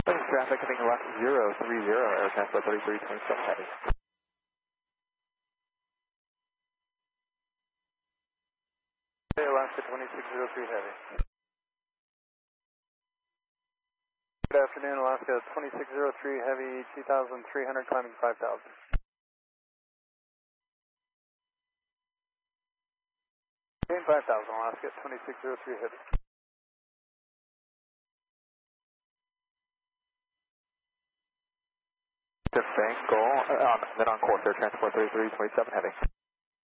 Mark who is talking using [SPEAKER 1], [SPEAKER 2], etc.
[SPEAKER 1] Traffic heading left 030, Air Transport 3327 heavy.
[SPEAKER 2] Alaska 2603 heavy. Good afternoon, Alaska 2603 heavy, 2,300 climbing 5,000. Gain 5,000, Alaska 2603 heavy.
[SPEAKER 1] Defang, goal, then on course, Air Transport 3327 heavy.